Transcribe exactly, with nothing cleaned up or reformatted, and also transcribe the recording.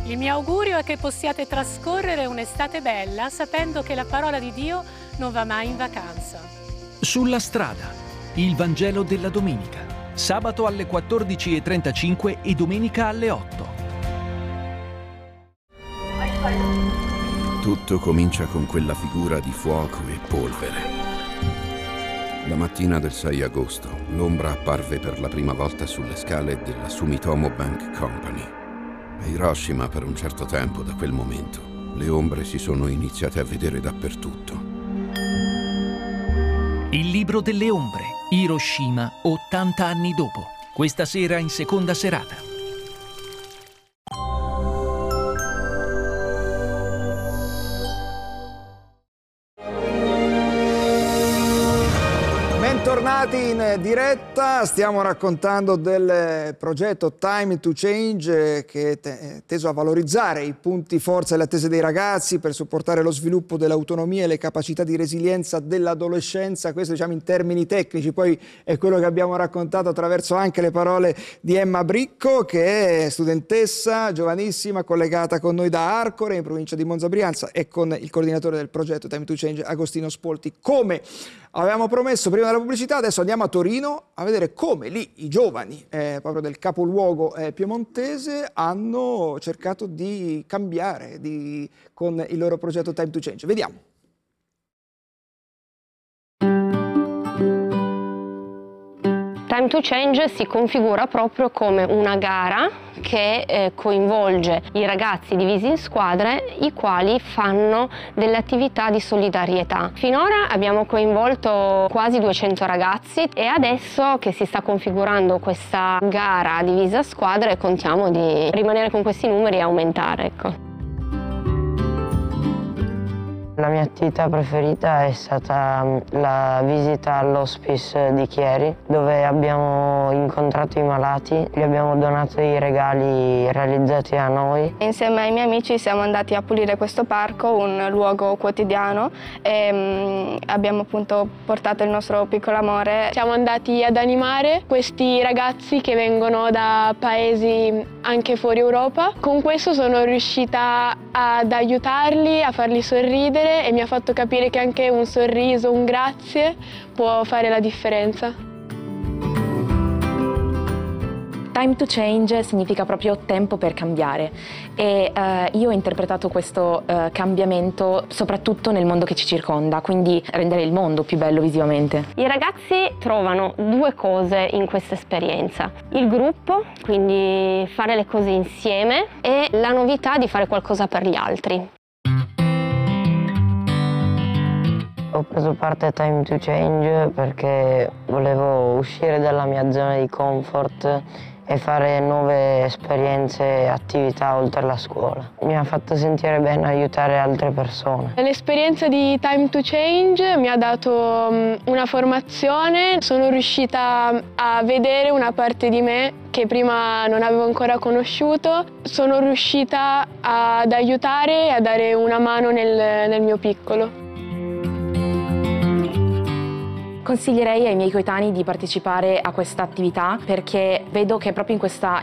Il mio augurio è che possiate trascorrere un'estate bella sapendo che la parola di Dio non va mai in vacanza. Sulla strada, il Vangelo della domenica, sabato alle quattordici e trentacinque e domenica alle otto. Tutto comincia con quella figura di fuoco e polvere. La mattina del sei agosto, l'ombra apparve per la prima volta sulle scale della Sumitomo Bank Company. A Hiroshima, per un certo tempo, da quel momento, le ombre si sono iniziate a vedere dappertutto. Il libro delle ombre, Hiroshima, ottanta anni dopo. Questa sera in seconda serata. Bentornati in diretta, stiamo raccontando del progetto Time to Change che è teso a valorizzare i punti forza e le attese dei ragazzi per supportare lo sviluppo dell'autonomia e le capacità di resilienza dell'adolescenza. Questo diciamo in termini tecnici, poi è quello che abbiamo raccontato attraverso anche le parole di Emma Bricco, che è studentessa giovanissima collegata con noi da Arcore in provincia di Monza Brianza e con il coordinatore del progetto Time to Change Agostino Spolti. Come avevamo promesso prima della pubblicità, adesso andiamo a Torino a vedere come lì i giovani eh, proprio del capoluogo eh, piemontese hanno cercato di cambiare di, con il loro progetto Time to Change. Vediamo. Time to Change si configura proprio come una gara che eh, coinvolge i ragazzi divisi in squadre, i quali fanno delle attività di solidarietà. Finora abbiamo coinvolto quasi duecento ragazzi e adesso che si sta configurando questa gara divisa a squadre contiamo di rimanere con questi numeri e aumentare, ecco. La mia attività preferita è stata la visita all'hospice di Chieri, dove abbiamo incontrato i malati, gli abbiamo donato i regali realizzati da noi. Insieme ai miei amici siamo andati a pulire questo parco, un luogo quotidiano, e um, abbiamo appunto portato il nostro piccolo amore. Siamo andati ad animare questi ragazzi che vengono da paesi anche fuori Europa. Con questo sono riuscita ad aiutarli, a farli sorridere, e mi ha fatto capire che anche un sorriso, un grazie può fare la differenza. Time to Change significa proprio tempo per cambiare e eh, io ho interpretato questo eh, cambiamento soprattutto nel mondo che ci circonda, quindi rendere il mondo più bello visivamente. I ragazzi trovano due cose in questa esperienza: il gruppo, quindi fare le cose insieme, e la novità di fare qualcosa per gli altri. Ho preso parte a Time to Change perché volevo uscire dalla mia zona di comfort e fare nuove esperienze e attività oltre la scuola. Mi ha fatto sentire bene aiutare altre persone. L'esperienza di Time to Change mi ha dato una formazione, sono riuscita a vedere una parte di me che prima non avevo ancora conosciuto, sono riuscita ad aiutare e a dare una mano nel, nel mio piccolo. Consiglierei ai miei coetanei di partecipare a questa attività perché vedo che proprio in questa